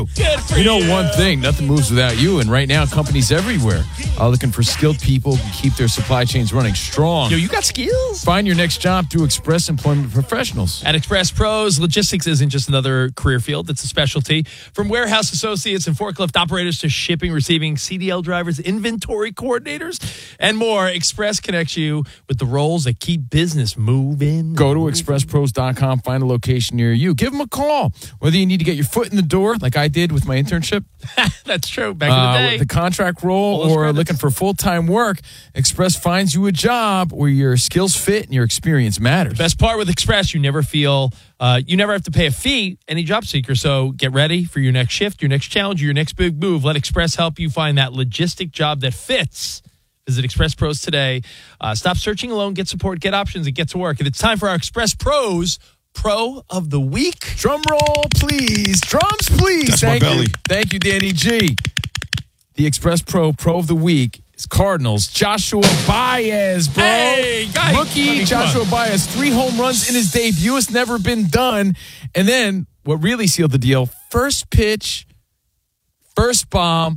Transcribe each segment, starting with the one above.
Good for You know one thing, nothing moves without you. And right now, companies everywhere are looking for skilled people who keep their supply chains running strong. Yo, you got skills. Find your next job through Express Employment Professionals. At Express Pros, logistics isn't just another career field. It's a specialty. From warehouse associates and forklift operators to shipping, receiving, CDL drivers, inventory coordinators, and more, Express connects you with the roles that keep business moving. Go to expresspros.com, find a location near you. Give them a call. Whether you need to get your foot in the door, like I did with my internship. That's true. Back in the day. The contract role or credits. looking for full-time work, Express finds you a job where your skills fit and your experience matters. Best part with Express, you never have to pay a fee, any job seeker. So get ready for your next shift, your next challenge, your next big move. Let Express help you find that logistic job that fits. Visit Express Pros today. Stop searching alone. Get support, get options, and get to work. And it's time for our Express Pros Pro of the Week. Drum roll, please. Drums, please. That's my belly. Thank you, Danny G. The Express Pro of the Week is Cardinals. Joshua Baez, bro. Hey, guy. Rookie Joshua Baez, 3 home runs in his debut. It's never been done. And then what really sealed the deal, first pitch, first bomb,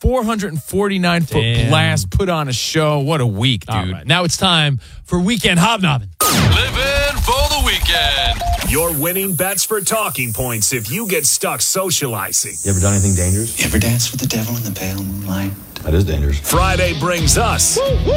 449-foot blast, put on a show. What a week, dude. All right, now it's time for Weekend Hobnobbing. Living for the weekend. You're winning bets for talking points if you get stuck socializing. You ever done anything dangerous? You ever dance with the devil in the pale moonlight? That is dangerous. Friday brings us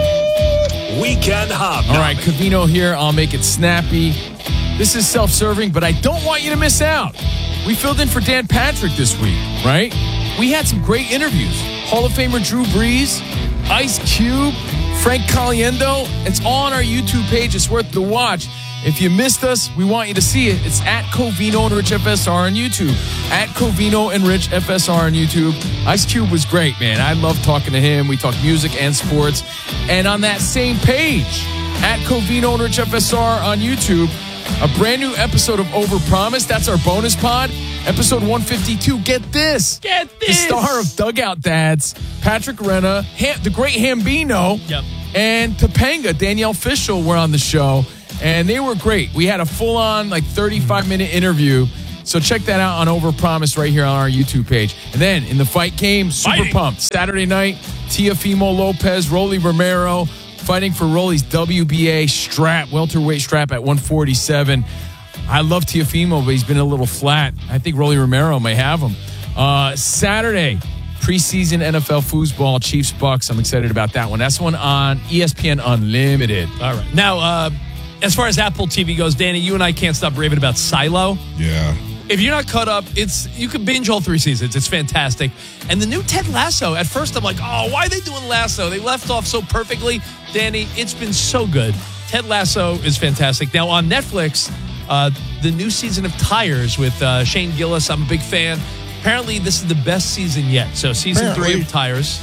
Weekend Hobnobbing. All right, Covino here. I'll make it snappy. This is self-serving, but I don't want you to miss out. We filled in for Dan Patrick this week, right? We had some great interviews. Hall of Famer Drew Brees, Ice Cube, Frank Caliendo. It's all on our YouTube page. It's worth the watch. If you missed us, we want you to see it. It's at Covino and Rich FSR on YouTube. At Covino and Rich FSR on YouTube. Ice Cube was great, man. I love talking to him. We talk music and sports. And on that same page, at Covino and Rich FSR on YouTube, a brand new episode of Overpromise. That's our bonus pod. Episode 152. Get this. The star of Dugout Dads, Patrick Renna, the great Hambino, and Topanga, Danielle Fishel were on the show. And they were great. We had a full-on, 35-minute interview. So check that out on Overpromise right here on our YouTube page. And then in the fight game, super pumped. Saturday night, Teofimo Lopez, Rolly Romero, fighting for Rolly's WBA strap, welterweight strap at 147. I love Teofimo, but he's been a little flat. I think Rolly Romero may have him. Saturday, preseason NFL foosball, Chiefs-Bucks. I'm excited about that one. That's one on ESPN Unlimited. All right. Now, as far as Apple TV goes, Danny, you and I can't stop raving about Silo. Yeah. If you're not caught up, you can binge all 3 seasons. It's fantastic. And the new Ted Lasso, at first I'm like, oh, why are they doing Lasso? They left off so perfectly. Danny, it's been so good. Ted Lasso is fantastic. Now on Netflix, the new season of Tires with Shane Gillis, I'm a big fan. Apparently, this is the best season yet. So season 3 of Tires.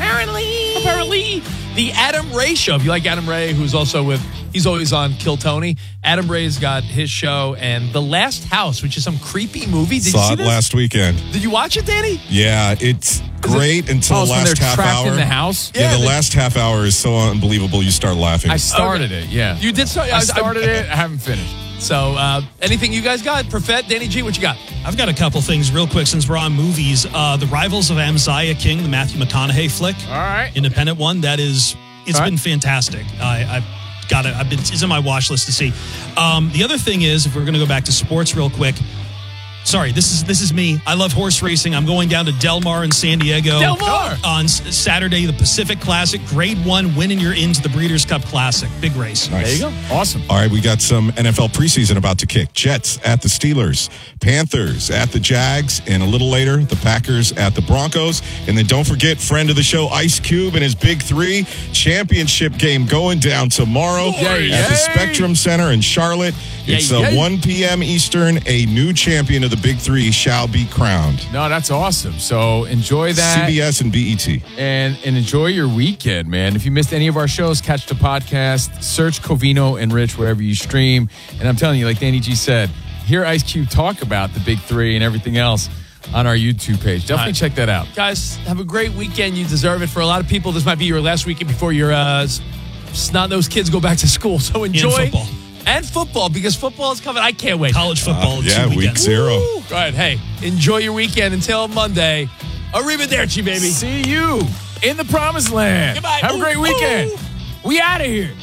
Apparently. The Adam Ray show. If you like Adam Ray, he's always on Kill Tony. Adam Ray's got his show and The Last House, which is some creepy movie. Did you see it this? last weekend. Did you watch it, Danny? Yeah, it's great until the last half hour. In the house? Yeah, the last half hour is so unbelievable you start laughing. I started it, yeah. You did start? I started it. I haven't finished. So, anything you guys got? Perfet, Danny G, what you got? I've got a couple things real quick since we're on movies. The Rivals of Amaziah King, the Matthew McConaughey flick. All right. Independent one. It's been fantastic. I've got it. It's in my watch list to see. The other thing is, if we're going to go back to sports real quick. Sorry, this is me. I love horse racing. I'm going down to Del Mar in San Diego. Del Mar! On Saturday, the Pacific Classic, Grade 1, winning your into the Breeders' Cup Classic. Big race. Nice. There you go. Awesome. All right, we got some NFL preseason about to kick. Jets at the Steelers, Panthers at the Jags, and a little later, the Packers at the Broncos. And then don't forget, friend of the show, Ice Cube and his Big 3 championship game going down tomorrow at the Spectrum Center in Charlotte. It's 1 p.m. Eastern. A new champion of the Big 3 shall be crowned. No, that's awesome. So enjoy that. CBS and BET. And enjoy your weekend, man. If you missed any of our shows, catch the podcast. Search Covino and Rich wherever you stream. And I'm telling you, like Danny G said, hear Ice Cube talk about the Big 3 and everything else on our YouTube page. Definitely check that out. Guys, have a great weekend. You deserve it. For a lot of people, this might be your last weekend before your snot-nosed kids go back to school. So enjoy. And football. And football, because football is coming. I can't wait. College football. Week 0. Woo! Go ahead. Hey, enjoy your weekend until Monday. Arrivederci, baby. See you in the promised land. Goodbye. Have a great weekend. We out of here.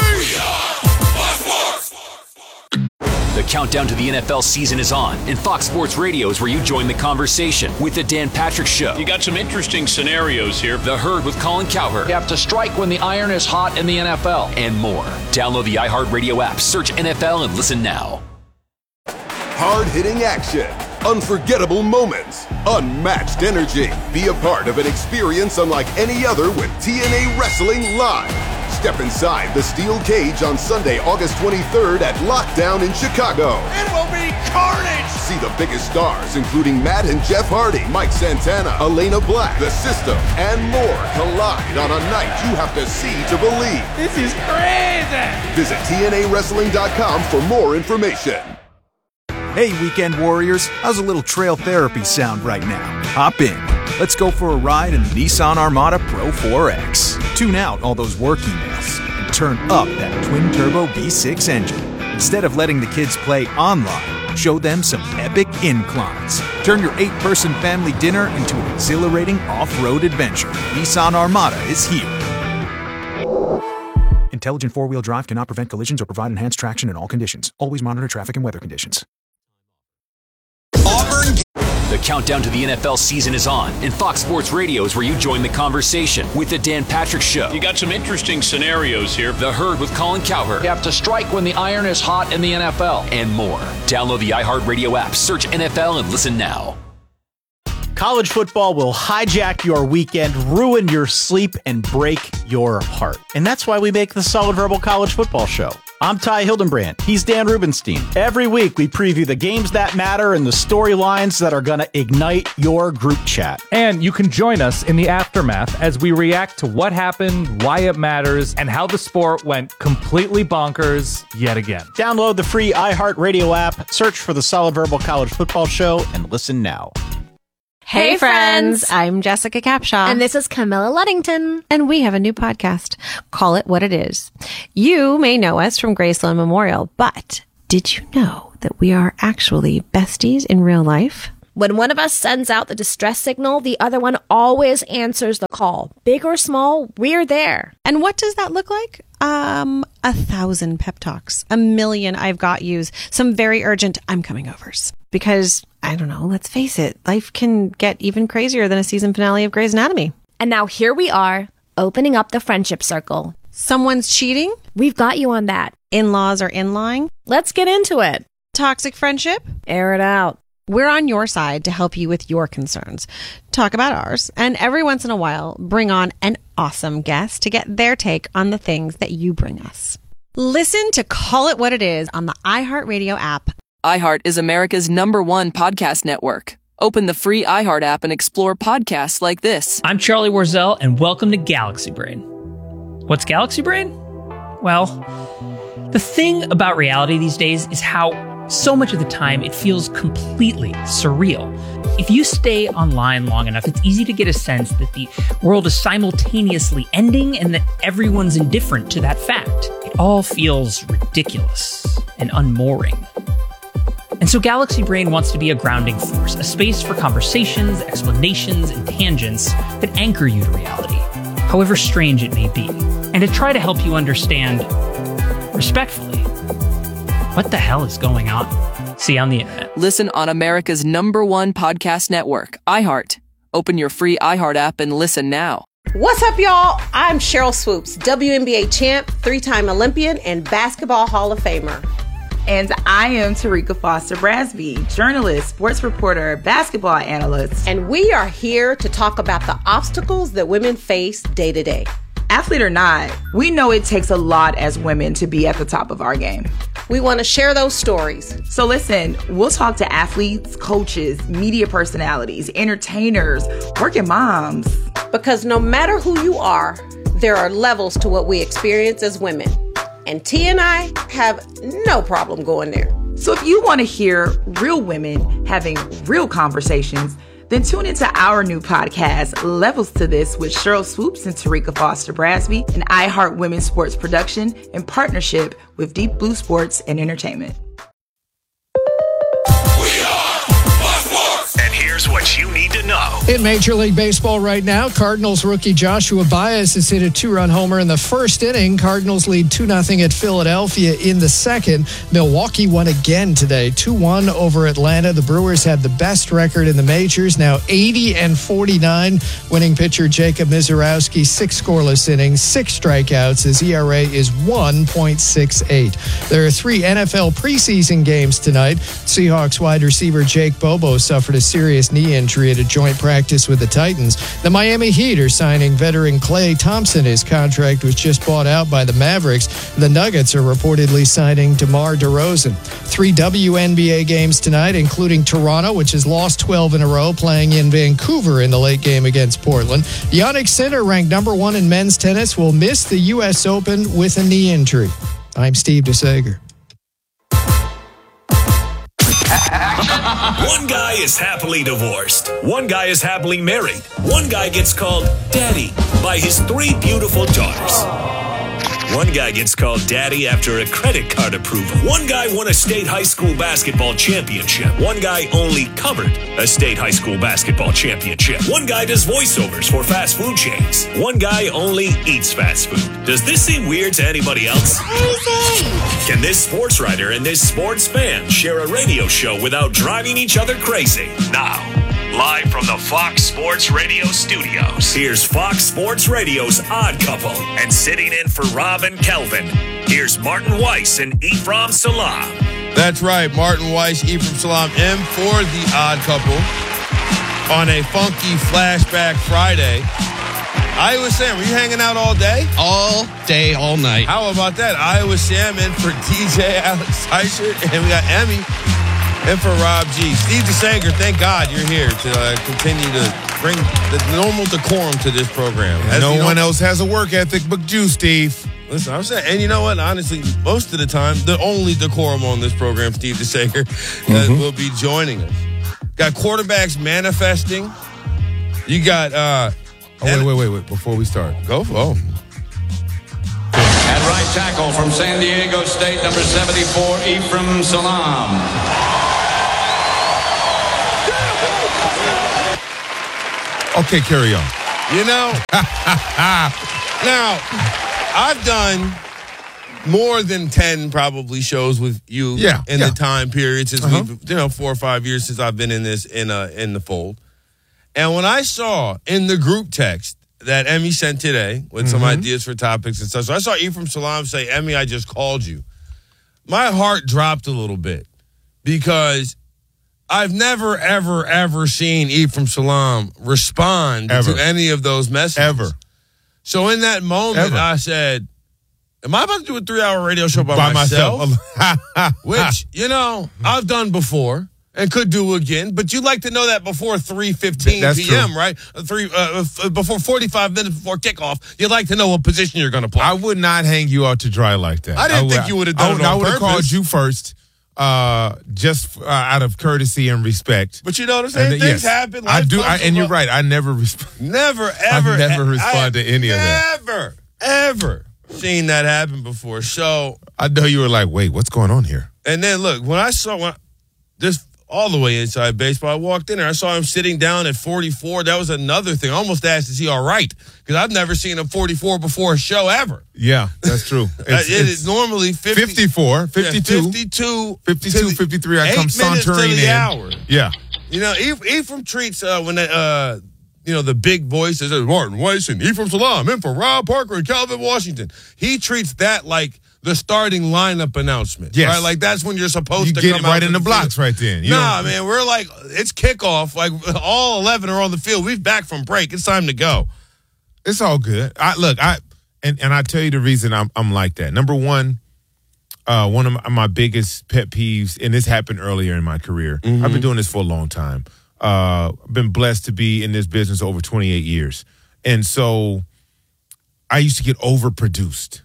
The countdown to the NFL season is on, and Fox Sports Radio is where you join the conversation with the Dan Patrick Show. You got some interesting scenarios here. The Herd with Colin Cowherd. You have to strike when the iron is hot in the NFL. And more. Download the iHeartRadio app, search NFL, and listen now. Hard-hitting action, unforgettable moments, unmatched energy. Be a part of an experience unlike any other with TNA Wrestling Live. Step inside the steel cage on Sunday, August 23rd at Lockdown in Chicago. It will be carnage! See the biggest stars, including Matt and Jeff Hardy, Mike Santana, Elena Black, The System, and more collide on a night you have to see to believe. This is crazy! Visit TNAWrestling.com for more information. Hey, Weekend Warriors, how's a little trail therapy sound right now? Hop in. Let's go for a ride in the Nissan Armada Pro 4X. Tune out all those work emails and turn up that twin-turbo V6 engine. Instead of letting the kids play online, show them some epic inclines. Turn your 8-person family dinner into an exhilarating off-road adventure. Nissan Armada is here. Intelligent four-wheel drive cannot prevent collisions or provide enhanced traction in all conditions. Always monitor traffic and weather conditions. The countdown to the NFL season is on, and Fox Sports Radio is where you join the conversation with the Dan Patrick Show. You got some interesting scenarios here. The Herd with Colin Cowherd. You have to strike when the iron is hot in the NFL. And more. Download the iHeartRadio app, search NFL, and listen now. College football will hijack your weekend, ruin your sleep, and break your heart. And that's why we make the Solid Verbal College Football Show. I'm Ty Hildenbrand. He's Dan Rubenstein. Every week, we preview the games that matter and the storylines that are going to ignite your group chat. And you can join us in the aftermath as we react to what happened, why it matters, and how the sport went completely bonkers yet again. Download the free iHeartRadio app, search for the Solid Verbal College Football Show, and listen now. Hey friends, I'm Jessica Capshaw. And this is Camilla Luddington. And we have a new podcast, Call It What It Is. You may know us from Graceland Memorial, but did you know that we are actually besties in real life? When one of us sends out the distress signal, the other one always answers the call. Big or small, we're there. And what does that look like? 1,000 pep talks, 1,000,000 I've got yous, some very urgent I'm coming overs. Because, I don't know, let's face it, life can get even crazier than a season finale of Grey's Anatomy. And now here we are, opening up the friendship circle. Someone's cheating? We've got you on that. In-laws are in-lying? Let's get into it. Toxic friendship? Air it out. We're on your side to help you with your concerns. Talk about ours, and every once in a while, bring on an awesome guest to get their take on the things that you bring us. Listen to Call It What It Is on the iHeartRadio app. iHeart is America's #1 podcast network. Open the free iHeart app and explore podcasts like this. I'm Charlie Warzel, and welcome to Galaxy Brain. What's Galaxy Brain? Well, the thing about reality these days is how so much of the time it feels completely surreal. If you stay online long enough, it's easy to get a sense that the world is simultaneously ending and that everyone's indifferent to that fact. It all feels ridiculous and unmooring. And so Galaxy Brain wants to be a grounding force, a space for conversations, explanations, and tangents that anchor you to reality, however strange it may be, and to try to help you understand, respectfully, what the hell is going on? See on the internet. Listen on America's #1 podcast network, iHeart. Open your free iHeart app and listen now. What's up, y'all? I'm Cheryl Swoops, WNBA champ, 3-time Olympian, and Basketball Hall of Famer. And I am Tarika Foster Brasby, journalist, sports reporter, basketball analyst. And we are here to talk about the obstacles that women face day to day. Athlete or not, we know it takes a lot as women to be at the top of our game. We want to share those stories. So listen, we'll talk to athletes, coaches, media personalities, entertainers, working moms. Because no matter who you are, there are levels to what we experience as women. And T and I have no problem going there. So if you want to hear real women having real conversations, then tune into our new podcast, Levels to This, with Cheryl Swoops and Tarika Foster Brasby, an iHeart Women's Sports production in partnership with Deep Blue Sports and Entertainment. We are Here's what you need to know. In Major League Baseball right now, Cardinals rookie Joshua Baez has hit a 2-run homer in the first inning. Cardinals lead 2-0 at Philadelphia in the second. Milwaukee won again today, 2-1 over Atlanta. The Brewers had the best record in the majors, now 80-49. Winning pitcher Jacob Mizorowski, 6 scoreless innings, 6 strikeouts. His ERA is 1.68. There are 3 NFL preseason games tonight. Seahawks wide receiver Jake Bobo suffered a serious knee injury at a joint practice with the Titans. The Miami Heat are signing veteran Klay Thompson. His contract was just bought out by the Mavericks. The Nuggets are reportedly signing DeMar DeRozan. 3 WNBA games tonight, including Toronto, which has lost 12 in a row, playing in Vancouver in the late game against Portland. Jannik Sinner, ranked number 1 in men's tennis, will miss the U.S. Open with a knee injury. I'm Steve DeSager. One guy is happily divorced. One guy is happily married. One guy gets called daddy by his 3 beautiful daughters. One guy gets called daddy after a credit card approval. One guy won a state high school basketball championship. One guy only covered a state high school basketball championship. One guy does voiceovers for fast food chains. One guy only eats fast food. Does this seem weird to anybody else? Crazy! Can this sports writer and this sports fan share a radio show without driving each other crazy? Now, live from the Fox Sports Radio studios, here's Fox Sports Radio's Odd Couple. And sitting in for Rob and Kelvin, here's Martin Weiss and Ephraim Salam. That's right, Martin Weiss, Ephraim Salam, in for the Odd Couple on a funky Flashback Friday. Iowa Sam, were you hanging out all day? All day, all night. How about that? Iowa Sam in for DJ Alex Teichert, and we got Emmy and for Rob G. Steve DeSager, thank God you're here to continue to bring the normal decorum to this program. No one else has a work ethic but you, Steve. Listen, I'm saying, and you know what? Honestly, most of the time, the only decorum on this program, Steve DeSager, will be joining us. Got quarterbacks manifesting. You got... Wait. Before we start. Go for it. At right tackle from San Diego State, number 74, Ephraim Salam. Okay, carry on. You know, now, I've done more than 10 probably shows with you in the time period since we've, 4 or 5 years since I've been in this, in the fold. And when I saw in the group text that Emmy sent today with some ideas for topics and stuff, so I saw Ephraim Salam say, Emmy, I just called you. My heart dropped a little bit because I've never, ever, ever seen Ephraim Salam respond to any of those messages. Ever. So in that moment, I said, am I about to do a 3-hour radio show by myself? Which, I've done before. And could do again, but you like to know that before 3:15 p.m., true. right? Before 45 minutes before kickoff, you like to know what position you're going to play. I would not hang you out to dry like that. I didn't think you would have done it on I would have purpose. called you first, just out of courtesy and respect. But you know what I'm saying? Things happen. I do, and you're right. I never respond. Never, ever. I never respond to any of that. Ever seen that happen before. So I know you were like, wait, what's going on here? And then look, when I saw this. All the way inside baseball. I walked in there. I saw him sitting down at 44. That was another thing. I almost asked, is he all right? Because I've never seen him 44 before a show ever. Yeah, that's true. It's normally 54, 52, 53. I come sauntering in. Hour. Yeah. Ephraim treats when the big voices, Martin Weiss and Ephraim Salam in for Rob Parker and Calvin Washington. He treats that like the starting lineup announcement. Yes. Right? Like that's when you're supposed to get come it right out in the blocks field. right then. Man, we're like, it's kickoff. Like all 11 are on the field. We've back from break. It's time to go. It's all good. I tell you the reason I'm like that. Number one of my biggest pet peeves, and this happened earlier in my career. I've been doing this for a long time. I've been blessed to be in this business over 28 years. And so I used to get overproduced.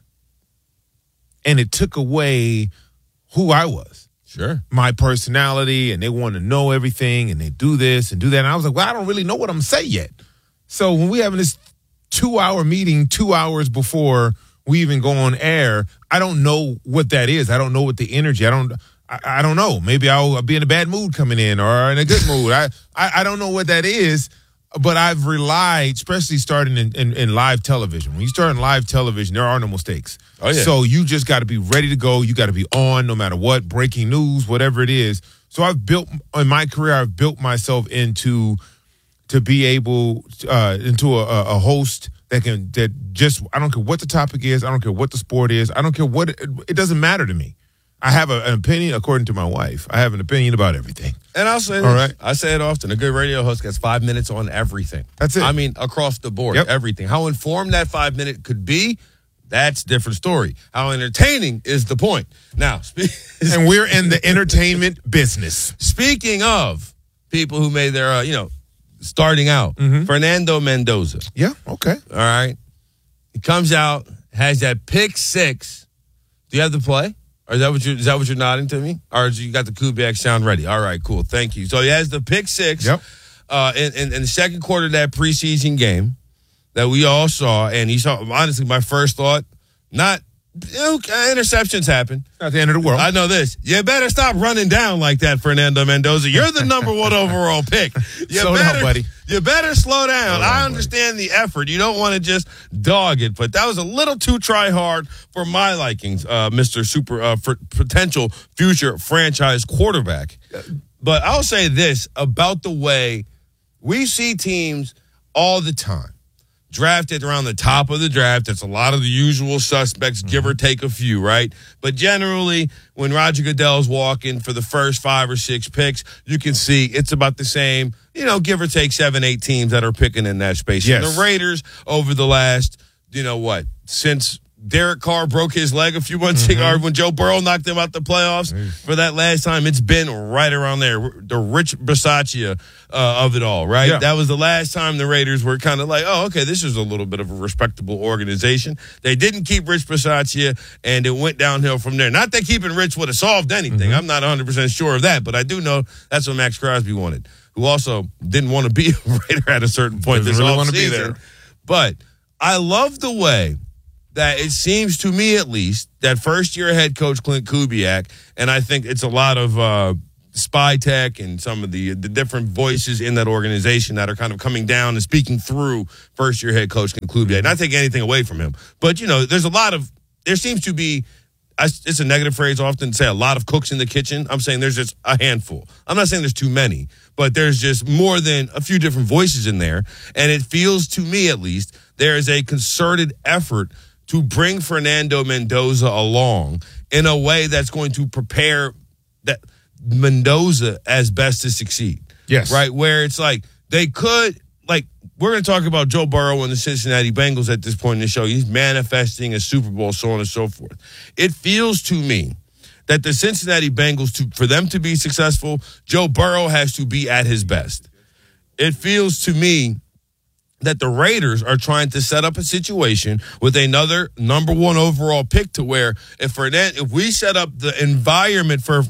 And it took away who I was. Sure. My personality, and they want to know everything, and they do this and do that. And I was like, well, I don't really know what I'm going to say yet. So when we having this 2-hour meeting 2 hours before we even go on air, I don't know what that is. I don't know what the energy, I I don't know. Maybe I'll be in a bad mood coming in or in a good mood. I don't know what that is, but I've relied, especially starting in live television. When you start in live television, there are no mistakes. Oh, yeah. So you just got to be ready to go. You got to be on no matter what, breaking news, whatever it is. So in my career, I've built myself to be able, into a host I don't care what the topic is. I don't care what the sport is. I don't care what, it doesn't matter to me. I have an opinion, according to my wife. I have an opinion about everything. And I'll say this. All right. I say it often. A good radio host gets 5 minutes on everything. That's it. I mean, across the board, everything. How informed that 5 minute could be, that's a different story. How entertaining is the point. Now, and we're in the entertainment business. Speaking of people who made their, starting out, Fernando Mendoza. Yeah, okay. All right. He comes out, has that pick six. Do you have the play? Or is that what you're nodding to me? Or you got the Kubiak sound ready? All right, cool. Thank you. So he has the pick six in the second quarter of that preseason game that we all saw. And he saw, honestly, my first thought, interceptions happen. Not the end of the world. I know this. You better stop running down like that, Fernando Mendoza. You're the number one overall pick. Slow down, buddy. You better slow down. I understand the effort. You don't want to just dog it, but that was a little too try hard for my likings, Mr. Potential future franchise quarterback. But I'll say this about the way we see teams all the time. Drafted around the top of the draft. It's a lot of the usual suspects, give or take a few, right? But generally, when Roger Goodell's walking for the first 5 or 6 picks, you can see it's about the same, give or take 7, 8 teams that are picking in that space. Yes. And the Raiders over the last, since Derek Carr broke his leg a few months ago, when Joe Burrow knocked him out the playoffs for that last time, it's been right around there. The Rich Bisaccia of it all, right? Yeah. That was the last time the Raiders were kind of like, oh, okay, this is a little bit of a respectable organization. They didn't keep Rich Bisaccia, and it went downhill from there. Not that keeping Rich would have solved anything. I'm not 100% sure of that, but I do know that's what Max Crosby wanted, who also didn't want to be a Raider at a certain point this really offseason. want to be there. But I love the way that it seems to me, at least, that first-year head coach Clint Kubiak, and I think it's a lot of spy tech and some of the different voices in that organization that are kind of coming down and speaking through first-year head coach Clint Kubiak. Not taking anything away from him, but, there seems to be, it's a negative phrase often, say a lot of cooks in the kitchen. I'm saying there's just a handful. I'm not saying there's too many, but there's just more than a few different voices in there, and it feels to me, at least, there is a concerted effort to bring Fernando Mendoza along in a way that's going to prepare that Mendoza as best to succeed. Yes. Right? Where it's like they could, we're going to talk about Joe Burrow and the Cincinnati Bengals at this point in the show. He's manifesting a Super Bowl, so on and so forth. It feels to me that the Cincinnati Bengals, for them to be successful, Joe Burrow has to be at his best. It feels to me that the Raiders are trying to set up a situation with another number one overall pick to where if we set up the environment for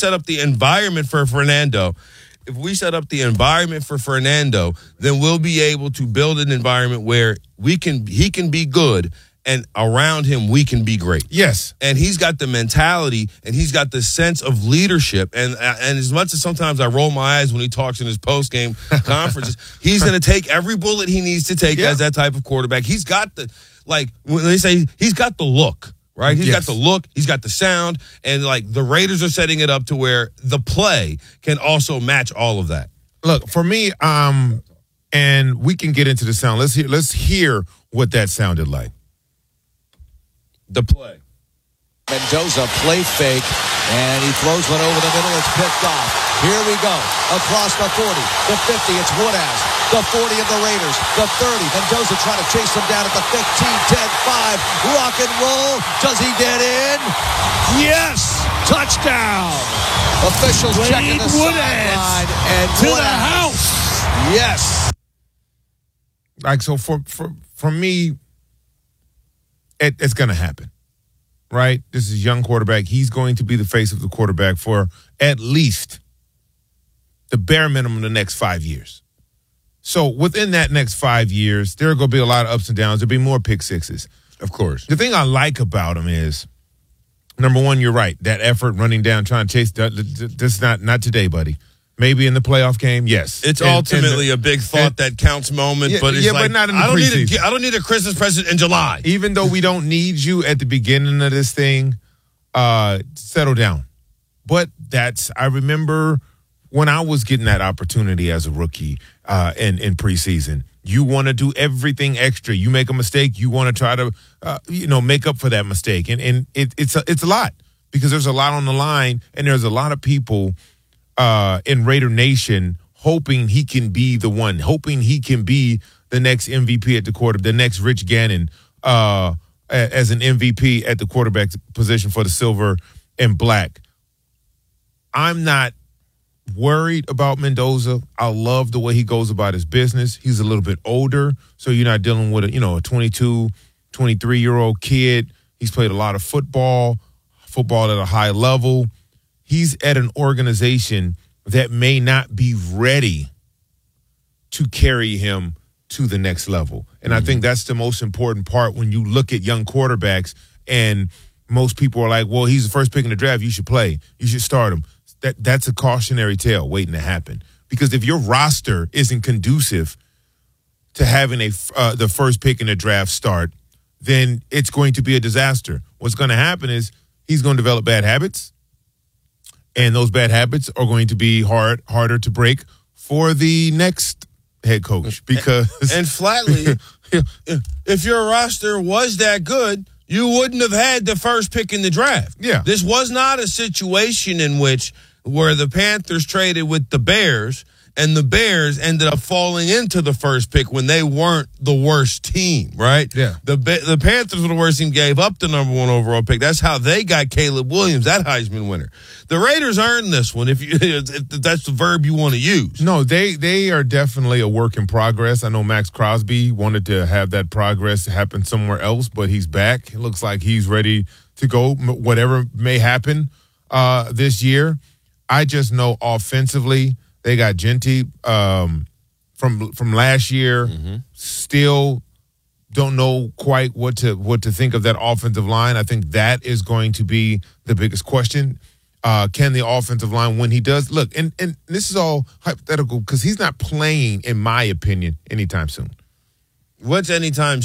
Fernando, then we'll be able to build an environment where he can be good, and around him we can be great. Yes. And he's got the mentality and he's got the sense of leadership. And as much as sometimes I roll my eyes when he talks in his post-game conferences, he's going to take every bullet he needs to take as that type of quarterback. He's got when they say he's got the look, right? He's got the look, he's got the sound, and the Raiders are setting it up to where the play can also match all of that. Look, for me, and we can get into the sound. Let's hear what that sounded like. The play. Mendoza play fake, and he throws one over the middle. It's picked off. Here we go. Across the 40, the 50, it's Woodhouse. The 40 of the Raiders, the 30. Mendoza trying to chase him down at the 15, 10, 5. Rock and roll. Does he get in? Yes! Touchdown! Officials checking the sideline. And to the house. Yes. So for me, it's going to happen, right? This is a young quarterback. He's going to be the face of the quarterback for at least the bare minimum the next 5 years. So within that next 5 years, there are going to be a lot of ups and downs. There'll be more pick sixes. Of course. The thing I like about him is Number one, you're right. That effort, running down, trying to chase, this not today, buddy. Maybe in the playoff game, yes. It's ultimately a big thought that counts moment, but it's like, but not in the preseason. I don't need a Christmas present in July. Even though we don't need you at the beginning of this thing, settle down. But I remember when I was getting that opportunity as a rookie in preseason. You want to do everything extra. You make a mistake, you want to try to make up for that mistake, and it's a lot because there's a lot on the line, and there's a lot of people in Raider Nation hoping he can be the one, hoping he can be the next MVP at the quarterback, the next Rich Gannon as an MVP at the quarterback position for the Silver and Black. I'm not worried about Mendoza. I love the way he goes about his business. He's a little bit older, so you're not dealing with a 22, 23-year-old kid. He's played a lot of football at a high level. He's at an organization that may not be ready to carry him to the next level. And I think that's the most important part when you look at young quarterbacks, and most people are like, well, he's the first pick in the draft. You should play. You should start him. That's a cautionary tale waiting to happen. Because if your roster isn't conducive to having the first pick in the draft start, then it's going to be a disaster. What's going to happen is he's going to develop bad habits, and those bad habits are going to be harder to break for the next head coach. Because and flatly, if your roster was that good, you wouldn't have had the first pick in the draft. Yeah. This was not a situation in where the Panthers traded with the Bears, and the Bears ended up falling into the first pick when they weren't the worst team, right? Yeah. The Panthers were the worst team, gave up the number 1 overall pick. That's how they got Caleb Williams, that Heisman winner. The Raiders earned this one, if that's the verb you want to use. No, they are definitely a work in progress. I know Max Crosby wanted to have that progress happen somewhere else, but he's back. It looks like he's ready to go, whatever may happen this year. I just know offensively, they got Genty from last year. Mm-hmm. Still don't know quite what to think of that offensive line. I think that is going to be the biggest question. Can the offensive line, when he does look, and this is all hypothetical because he's not playing, in my opinion, anytime soon. What's anytime